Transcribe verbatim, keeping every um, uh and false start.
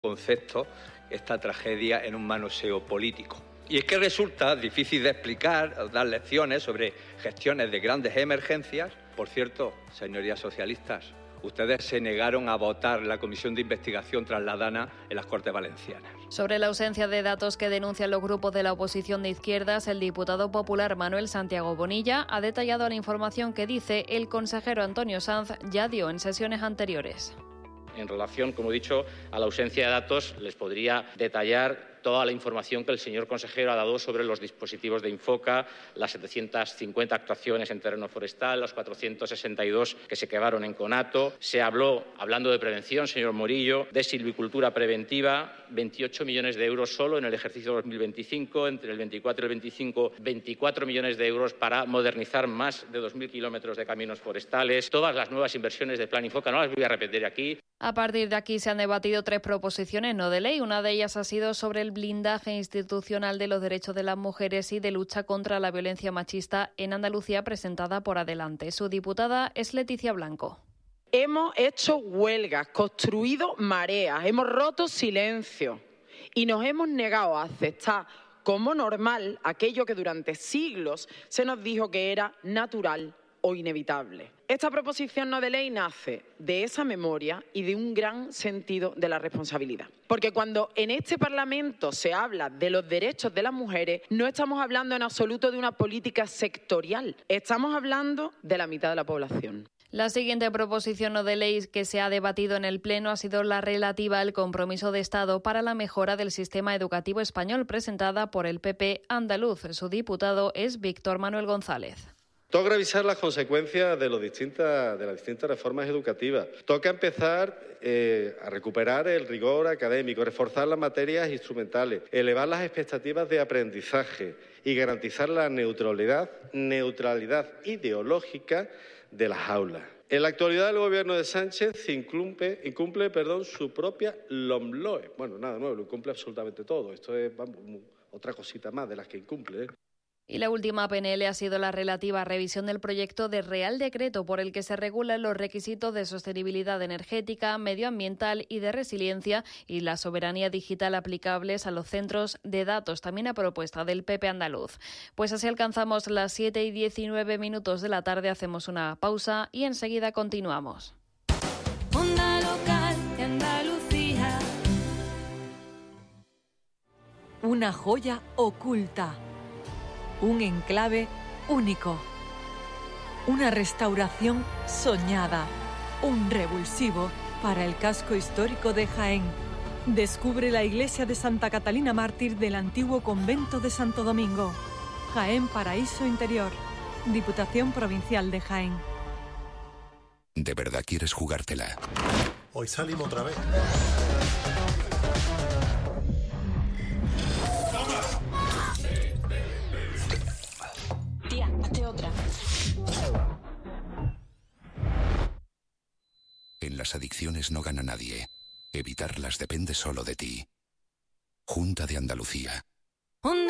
concepto esta tragedia en un manoseo político. Y es que resulta difícil de explicar, dar lecciones sobre gestiones de grandes emergencias. Por cierto, señorías socialistas, ustedes se negaron a votar la comisión de investigación trasladana en las Cortes Valencianas. Sobre la ausencia de datos que denuncian los grupos de la oposición de izquierdas, el diputado popular Manuel Santiago Bonilla ha detallado la información que dice el consejero Antonio Sanz ya dio en sesiones anteriores. En relación, como he dicho, a la ausencia de datos, les podría detallar toda la información que el señor consejero ha dado sobre los dispositivos de Infoca, las setecientas cincuenta actuaciones en terreno forestal, los cuatrocientos sesenta y dos que se quedaron en conato. Se habló, hablando de prevención, señor Morillo, de silvicultura preventiva, veintiocho millones de euros solo en el ejercicio dos mil veinticinco, entre el veinticuatro y el veinticinco, veinticuatro millones de euros para modernizar más de dos mil kilómetros de caminos forestales. Todas las nuevas inversiones de Plan Infoca, no las voy a repetir aquí. A partir de aquí se han debatido tres proposiciones no de ley. Una de ellas ha sido sobre el blindaje institucional de los derechos de las mujeres y de lucha contra la violencia machista en Andalucía, presentada por Adelante. Su diputada es Leticia Blanco. Hemos hecho huelgas, construido mareas, hemos roto silencio y nos hemos negado a aceptar como normal aquello que durante siglos se nos dijo que era natural o inevitable. Esta proposición no de ley nace de esa memoria y de un gran sentido de la responsabilidad. Porque cuando en este Parlamento se habla de los derechos de las mujeres, no estamos hablando en absoluto de una política sectorial, estamos hablando de la mitad de la población. La siguiente proposición no de ley que se ha debatido en el Pleno ha sido la relativa al compromiso de Estado para la mejora del sistema educativo español, presentada por el P P andaluz. Su diputado es Víctor Manuel González. Toca revisar las consecuencias de, los distintas, de las distintas reformas educativas. Toca empezar eh, a recuperar el rigor académico, reforzar las materias instrumentales, elevar las expectativas de aprendizaje y garantizar la neutralidad, neutralidad ideológica de las aulas. En la actualidad, el Gobierno de Sánchez incumple, incumple perdón, su propia LOMLOE. Bueno, nada nuevo, lo incumple absolutamente todo. Esto es vamos, otra cosita más de las que incumple, ¿eh? Y la última P N L ha sido la relativa a revisión del proyecto de Real Decreto por el que se regulan los requisitos de sostenibilidad energética, medioambiental y de resiliencia y la soberanía digital aplicables a los centros de datos, también a propuesta del P P andaluz. Pues así alcanzamos las siete y diecinueve minutos de la tarde, hacemos una pausa y enseguida continuamos. Onda local de Andalucía. Una joya oculta. Un enclave único, una restauración soñada, un revulsivo para el casco histórico de Jaén. Descubre la iglesia de Santa Catalina Mártir del antiguo convento de Santo Domingo. Jaén Paraíso Interior, Diputación Provincial de Jaén. ¿De verdad quieres jugártela? Hoy salimos otra vez. En las adicciones no gana nadie. Evitarlas depende solo de ti. Junta de Andalucía.